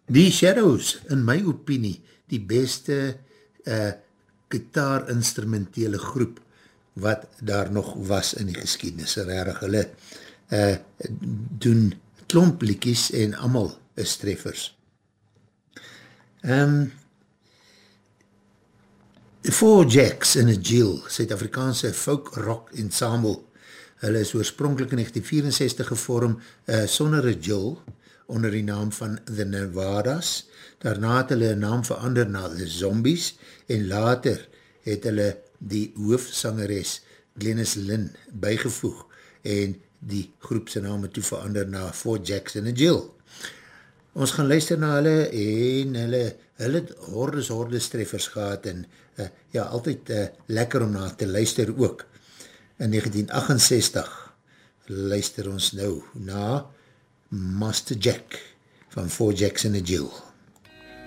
Die Shadows, in my opinie, die beste gitaar-instrumentele groep wat daar nog was in die geschiedenis. Rarig, hulle doen klomp liedjies en allemaal is treffers. Four Jacks in a Jill, Suid-Afrikaanse folk rock ensemble. Hulle is oorspronkelijk in 1964 gevorm sonder een Jill, onder die naam van The Nevadas. Daarna het hulle een naam verander na The Zombies en later het hulle die hoofsangeres Glennis Lynn bygevoeg en die groepse naam het toe verander na Four Jacks in a Jill. Ons gaan luister na hulle en hulle het hordes treffers gehad en ja, altyd lekker om na te luister ook. In 1968 luister ons nou na Master Jack van Four Jacks in a Jill.